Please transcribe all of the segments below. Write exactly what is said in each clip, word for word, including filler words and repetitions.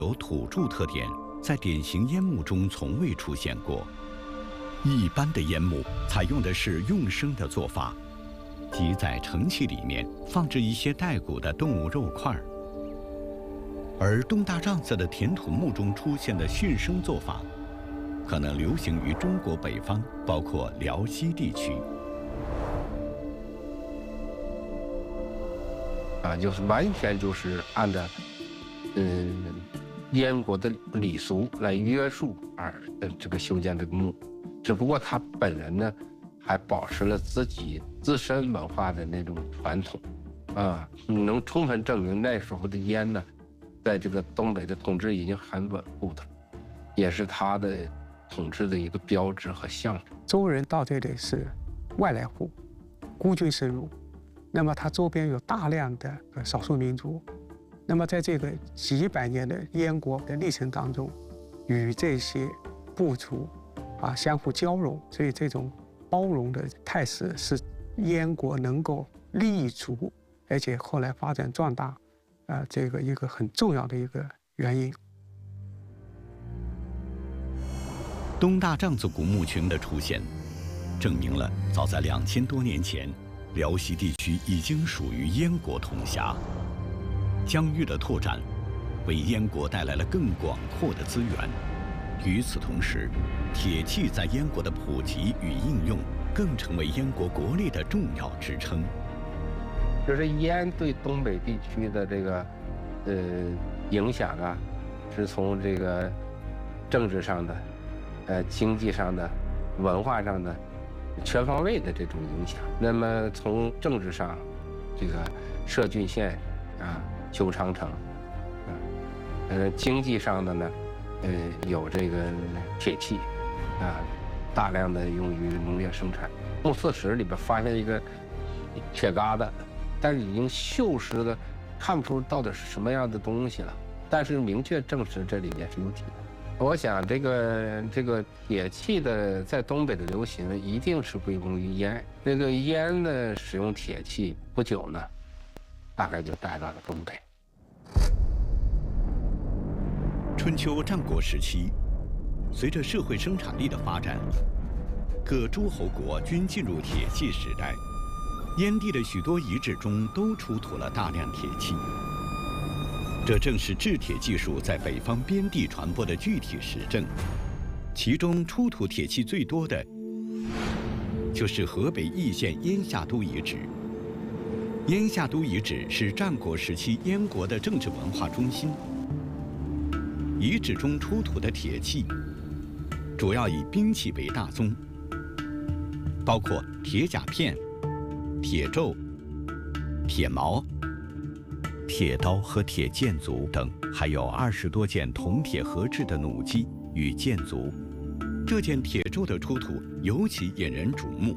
有土著特点，在典型烟幕中从未出现过。一般的烟幕采用的是用生的做法，即在盛器里面放置一些带骨的动物肉块。而东大帐子的填土墓中出现的熏生做法，可能流行于中国北方，包括辽西地区。 啊，就是完全就是按照，嗯，燕国的礼俗来约束而呃这个修建这个墓，只不过他本人呢，还保持了自己自身文化的那种传统，啊，能充分证明那时候的燕呢，在这个东北的统治已经很稳固的，也是他的统治的一个标志和象征。 周人到这里是外来户，孤军深入。那么它周边有大量的少数民族，那么在这个几百年的燕国的历程当中，与这些部族啊相互交融，所以这种包容的态势是燕国能够立足，而且后来发展壮大，啊，这个一个很重要的一个原因。 东大帐子古墓群的出现，证明了早在两千多年前，辽西地区已经属于燕国统辖。疆域的拓展，为燕国带来了更广阔的资源。与此同时，铁器在燕国的普及与应用，更成为燕国国力的重要支撑。 就是燕对东北地区的这个，呃，影响啊，是从这个政治上的、呃，经济上的、文化上的。全方位的这种影响。那么从政治上，这个设郡县啊，修长城，啊，呃，经济上的呢，呃，有这个铁器，啊，大量的用于农业生产。墓刺史里边发现一个铁疙瘩，但是已经锈蚀的，看不出到底是什么样的东西了。但是明确证实这里面是有铁。我想，这个这个铁器的在东北的流行，一定是归功于燕。这个燕呢，使用铁器不久呢，大概就带到了东北。 春秋战国时期，随着社会生产力的发展，各诸侯国均进入铁器时代。燕地的许多遗址中都出土了大量铁器。这正是制铁技术在北方边地传播的具体实证。其中出土铁器最多的，就是河北易县燕下都遗址。燕下都遗址是战国时期燕国的政治文化中心。遗址中出土的铁器，主要以兵器为大宗，包括铁甲片、铁胄、铁矛、铁刀和铁剑族等，还有二十多件铜铁合制的弩机与剑族。这件铁胄的出土尤其引人瞩目，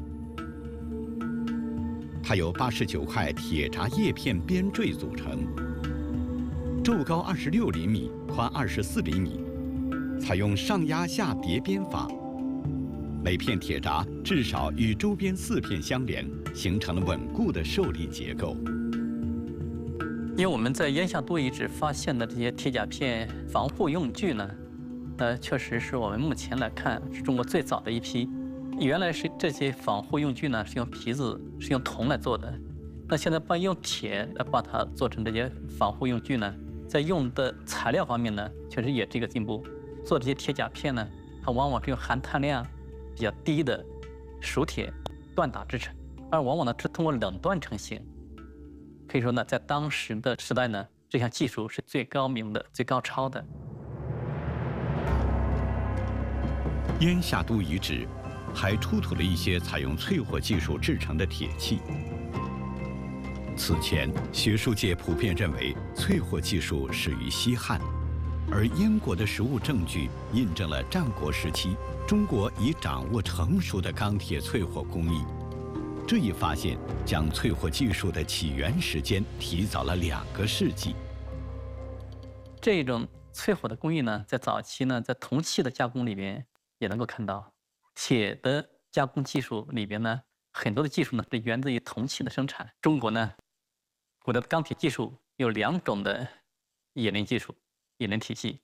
它由八十九块铁轧叶片编缀组成，胄高二十六厘米，宽二十四厘米，采用上压下叠编法，每片铁轧至少与周边四片相连，形成了稳固的受力结构。 因为我们在燕下都遗址发现的这些铁甲片防护用具呢，呃，确实是我们目前来看是中国最早的一批。原来是这些防护用具呢是用皮子、是用铜来做的，那现在把用铁来把它做成这些防护用具呢，在用的材料方面呢，确实也这个进步。做这些铁甲片呢，它往往是用含碳量比较低的熟铁锻打制成，而往往呢是通过冷锻成型。可以说呢，在当时的时代呢，这项技术是最高明的、最高超的。 燕下都遗址还出土了一些采用淬火技术制成的铁器。此前，学术界普遍认为淬火技术始于西汉，而燕国的实物证据印证了战国时期中国已掌握成熟的钢铁淬火工艺。这一发现将淬火技术的起源时间提早了两个世纪。 这种淬火的工艺呢，在早期呢，在铜器的加工里边也能够看到。铁的加工技术里边呢，很多的技术呢是源自于铜器的生产。中国呢，古代的钢铁技术有两种的冶炼技术， 艺能体系。